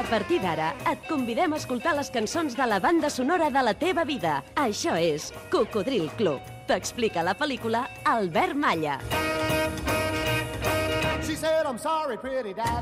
partir d'ara, et convidem a escoltar les cançons de la banda sonora de la teva vida. Això és Cocodril Club. T'explica la pel·lícula Albert Malla.